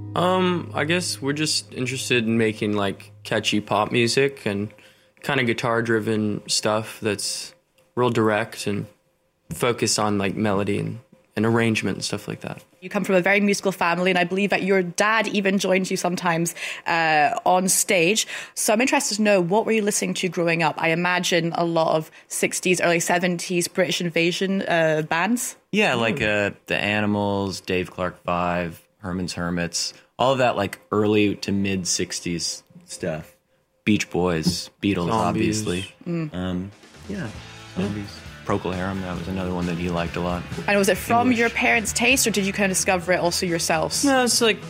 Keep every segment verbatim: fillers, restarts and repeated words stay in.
Um, I guess we're just interested in making like catchy pop music and kind of guitar driven stuff that's real direct and focus on like melody and, and arrangement and stuff like that. You come from a very musical family, and I believe that your dad even joins you sometimes uh, on stage. So I'm interested to know, what were you listening to growing up? I imagine a lot of sixties, early seventies British invasion uh, bands. Yeah, like uh, The Animals, Dave Clark Five, Herman's Hermits, all of that like early to mid sixties stuff. Beach Boys, Beatles, Zombies. Obviously. Mm. Um, yeah, Zombies. Procol Harum, that was another one that he liked a lot. And was it from English. your parents' taste, or did you kind of discover it also yourselves? No, it's like,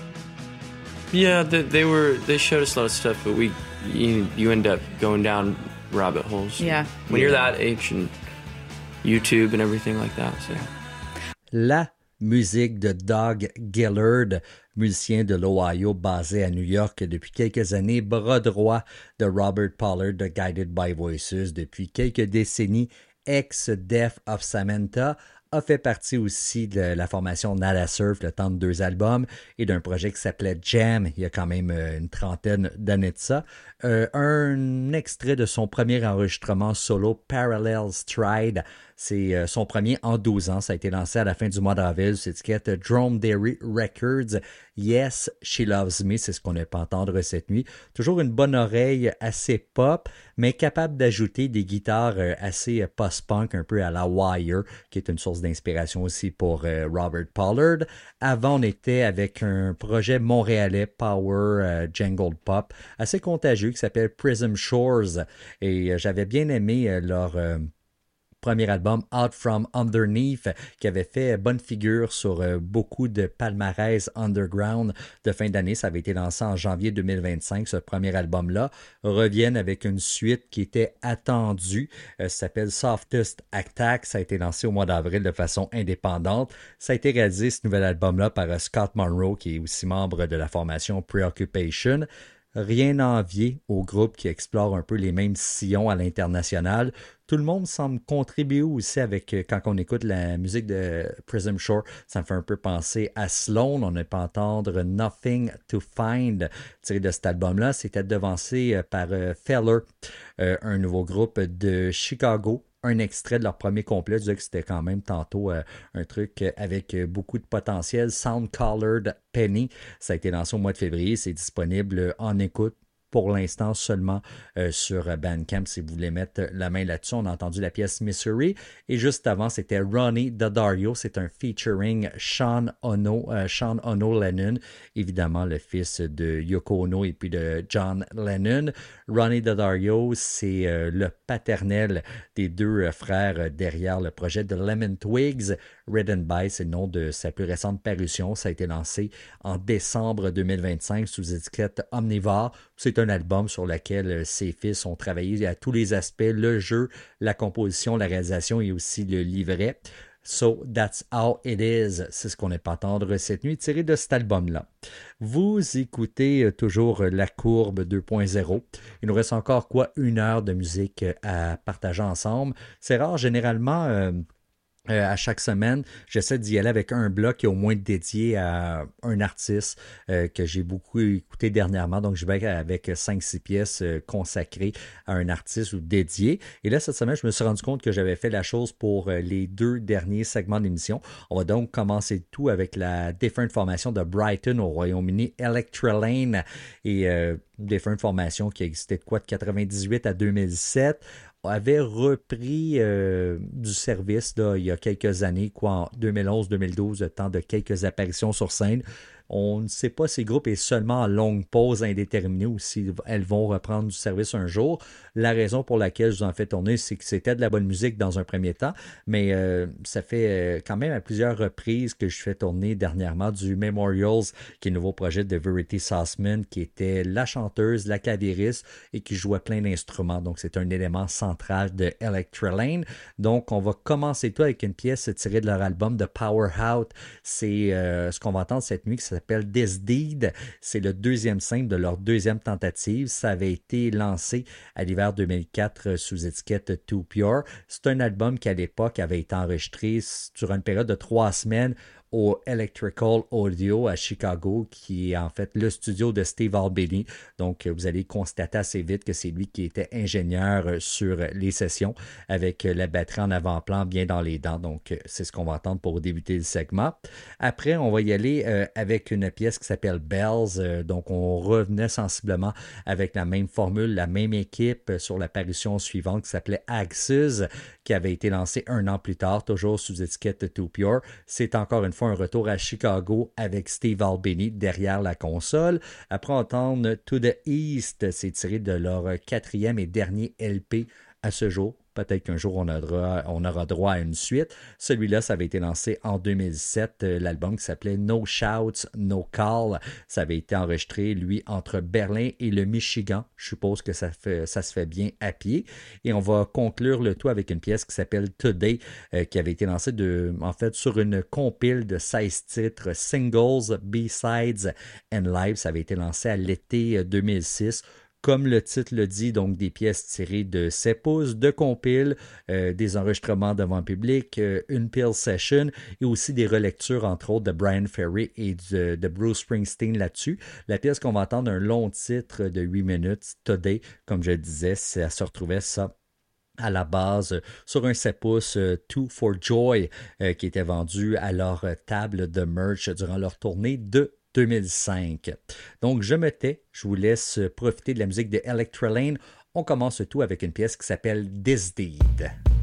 yeah, they, they were they showed us a lot of stuff, but we you, you end up going down rabbit holes. Yeah. When you're that age and YouTube and everything like that. So. La musique de Doug Gillard, musicien de l'Ohio basé à New York depuis quelques années, bras droit de Robert Pollard de Guided by Voices depuis quelques décennies, ex-Death of Samantha, a fait partie aussi de la formation Nada Surf, le temps de deux albums, et d'un projet qui s'appelait Jam, il y a quand même une trentaine d'années de ça. Euh, un extrait de son premier enregistrement solo, Parallel Stride, c'est euh, son premier en douze ans, ça a été lancé à la fin du mois d'avril sur l'étiquette Dromedary Records. Yes, She Loves Me, c'est ce qu'on a pu entendre cette nuit. Toujours une bonne oreille assez pop, mais capable d'ajouter des guitares euh, assez post-punk, un peu à la Wire, qui est une source d'inspiration aussi pour euh, Robert Pollard. Avant, on était avec un projet montréalais Power euh, Jangled Pop, assez contagieux, qui s'appelle Prism Shores. Et euh, j'avais bien aimé euh, leur... Euh, premier album, Out From Underneath, qui avait fait bonne figure sur euh, beaucoup de palmarès underground de fin d'année. Ça avait été lancé en janvier deux mille vingt-cinq, ce premier album-là. Reviennent avec une suite qui était attendue. Euh, ça s'appelle Softest Attack. Ça a été lancé au mois d'avril de façon indépendante. Ça a été réalisé, ce nouvel album-là, par euh, Scott Monroe, qui est aussi membre de la formation Preoccupation. Rien à envier au groupe qui explore un peu les mêmes sillons à l'international. Tout le monde semble contribuer aussi avec, quand on écoute la musique de Prism Shore, ça me fait un peu penser à Sloan. On a pu entendre Nothing to Find tiré de cet album-là. C'était devancé par euh, Feller, euh, un nouveau groupe de Chicago. Un extrait de leur premier complet, je disais que c'était quand même tantôt euh, un truc avec beaucoup de potentiel. Sound Colored Penny, ça a été lancé au mois de février, c'est disponible en écoute pour l'instant seulement euh, sur Bandcamp si vous voulez mettre la main là-dessus. On a entendu la pièce Missouri et juste avant c'était Ronnie Daddario, c'est un featuring Sean Ono, euh, Sean Ono Lennon, évidemment le fils de Yoko Ono et puis de John Lennon. Ronnie Daddario, c'est euh, le paternel des deux euh, frères derrière le projet de Lemon Twigs. Red and By, c'est le nom de sa plus récente parution. Ça a été lancé en décembre deux mille vingt-cinq sous l'étiquette Omnivore. C'est un album sur lequel ses fils ont travaillé à tous les aspects, le jeu, la composition, la réalisation et aussi le livret. So That's How It Is, c'est ce qu'on est pas entendre cette nuit, tiré de cet album-là. Vous écoutez toujours La Courbe deux point zéro. Il nous reste encore quoi? Une heure de musique à partager ensemble. C'est rare, généralement... Euh, Euh, à chaque semaine, j'essaie d'y aller avec un bloc qui est au moins dédié à un artiste euh, que j'ai beaucoup écouté dernièrement. Donc, je vais avec cinq six pièces euh, consacrées à un artiste ou dédié. Et là, cette semaine, je me suis rendu compte que j'avais fait la chose pour euh, les deux derniers segments d'émission. On va donc commencer tout avec la Different Formation de Brighton au Royaume-Uni, Electralane, et euh, Different Formation qui existait de quoi de quatre-vingt-dix-huit à deux mille sept. Avait repris euh, du service là, il y a quelques années, quoi, en deux mille onze deux mille douze, le temps de quelques apparitions sur scène. On ne sait pas si le groupe est seulement en longue pause indéterminée ou si elles vont reprendre du service un jour. La raison pour laquelle je vous en fais tourner, c'est que c'était de la bonne musique dans un premier temps, mais euh, ça fait euh, quand même à plusieurs reprises que je fais tourner dernièrement du Memorials, qui est le nouveau projet de Verity Sussman, qui était la chanteuse, la clavieriste et qui jouait plein d'instruments. Donc, c'est un élément central de Electralane. Donc, on va commencer tout avec une pièce tirée de leur album de Power Out. C'est euh, ce qu'on va entendre cette nuit qui s'appelle This Deed. C'est le deuxième single de leur deuxième tentative. Ça avait été lancé à l'hiver deux mille quatre sous étiquette Too Pure. C'est un album qui, à l'époque, avait été enregistré durant une période de trois semaines au Electrical Audio à Chicago, qui est en fait le studio de Steve Albini. Donc, vous allez constater assez vite que c'est lui qui était ingénieur sur les sessions avec la batterie en avant-plan bien dans les dents. Donc, c'est ce qu'on va entendre pour débuter le segment. Après, on va y aller euh, avec une pièce qui s'appelle Bells. Euh, donc, on revenait sensiblement avec la même formule, la même équipe sur l'apparition suivante qui s'appelait Axes, qui avait été lancée un an plus tard, toujours sous étiquette Too Pure. C'est encore une fois un retour à Chicago avec Steve Albini derrière la console. Après entendre To the East, c'est tiré de leur quatrième et dernier L P à ce jour. Peut-être qu'un jour, on aura, on aura droit à une suite. Celui-là, ça avait été lancé en deux mille sept. L'album qui s'appelait No Shouts, No Call. Ça avait été enregistré, lui, entre Berlin et le Michigan. Je suppose que ça, fait, ça se fait bien à pied. Et on va conclure le tout avec une pièce qui s'appelle Today, euh, qui avait été lancée de, en fait, sur une compile de seize titres, singles, B-sides and live. Ça avait été lancé à l'été deux mille six. Comme le titre le dit, donc des pièces tirées de ses pouces, de compiles, euh, des enregistrements devant public, euh, une Peel Session et aussi des relectures, entre autres, de Brian Ferry et de, de Bruce Springsteen là-dessus. La pièce qu'on va entendre, un long titre de huit minutes, Today, comme je le disais, ça se retrouvait ça à la base euh, sur un sept pouces euh, Two for Joy euh, qui était vendu à leur table de merch durant leur tournée de deux mille cinq. Donc, je me tais, je vous laisse profiter de la musique de Electralane. On commence tout avec une pièce qui s'appelle This Deed.